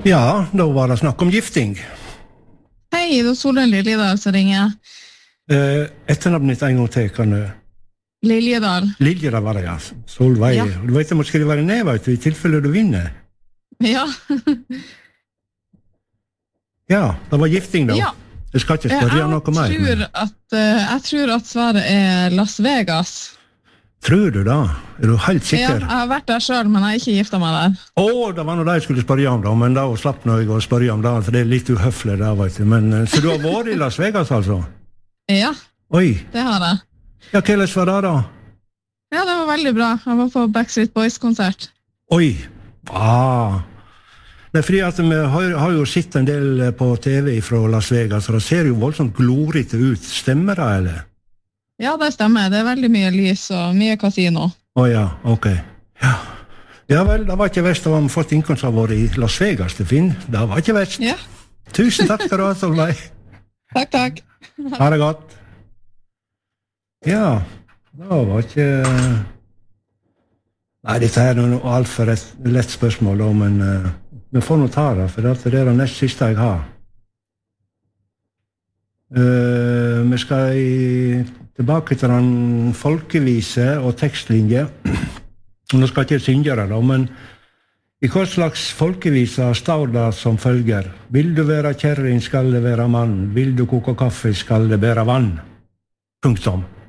Ja, da var det snakk om gifting. Hei, det Solveig Liljedal som ringer. Etternavnet ditt en gang til, kan du? Liljedal. Liljedal var det, ja. Solveig. Ja. Du vet, jeg må skrive det ned, vet du, i tilfelle du vinner. Ja. Ja, det var gifting da. Ja. Jeg skal ikke spørre noe mer. Jeg tror at svaret Las Vegas. Tror du da? Er du helt Ja, sikker? jeg har vært der selv, men jeg har ikke giftet meg der. Det var noe det jeg skulle spørre om da, men da slapp jeg å spørre om det, for det litt uhøflig da, vet du. Men, så du har vært i Las Vegas, altså? Ja, Oi. det har jeg. Ja, hvordan var det da? Ja, det var veldig bra. Jeg var på Backstreet Boys-konsert. Oi. Det fordi at vi har jo sett en del på TV fra Las Vegas, og det ser jo voldsomt glorete ut. Stemmer det, eller? Ja, det stemmer. Det er veldig mye lys og mye kasino. Ja, ok. Ja vel, det var ikke verst å ha fått innkomst av å være i Las Vegas til Finn. Det var ikke verst. Ja. Tusen takk skal du ha, Solveig. Takk. Ha det godt. Ja, det var ikke... Nei, dette er noe alt for et lett spørsmål, men vi får nå ta det, for det er det nest siste jeg har. Vi skal tilbake til den folkevise og tekstlinje. Nå skal jeg ikke synge det da, men i hva slags folkevise står det som følger: Vil du være kjerring, skal det være mann. Vil du koke kaffe, skal det være vann. Punktum.